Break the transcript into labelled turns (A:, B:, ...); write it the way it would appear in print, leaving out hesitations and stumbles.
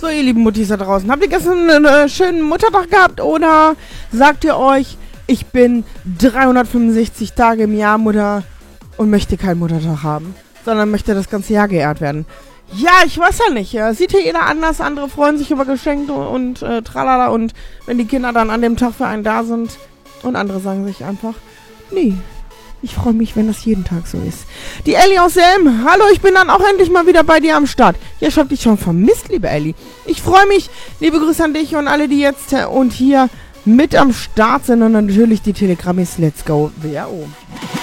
A: So, ihr lieben Muttis da draußen, habt ihr gestern einen schönen Muttertag gehabt oder sagt ihr euch, ich bin 365 Tage im Jahr Mutter und möchte keinen Muttertag haben, sondern möchte das ganze Jahr geehrt werden? Ja, ich weiß ja nicht. Sieht hier jeder anders. Andere freuen sich über Geschenke und tralala. Und wenn die Kinder dann an dem Tag für einen da sind und andere sagen sich einfach, nee, ich freue mich, wenn das jeden Tag so ist. Die Elli aus Selm. Hallo, ich bin dann auch endlich mal wieder bei dir am Start. Ja, ich hab dich schon vermisst, liebe Elli. Ich freue mich. Liebe Grüße an dich und alle, die jetzt und hier mit am Start sind. Und natürlich die Telegrammis. Let's go. WRO.